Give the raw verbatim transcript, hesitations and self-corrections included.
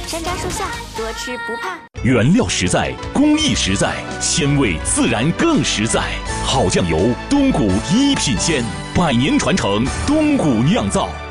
山楂树下，多吃不怕。 原料实在，工艺实在，鲜味自然更实在。好酱油，东谷一品鲜，百年传承，东谷酿造。